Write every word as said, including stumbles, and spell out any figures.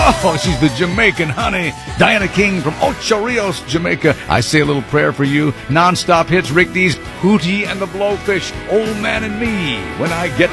Oh, she's the Jamaican honey. Diana King from Ocho Rios, Jamaica. I say a little prayer for you. Non-stop hits, Rick Dees, Hootie and the Blowfish, Old Man and Me. When I get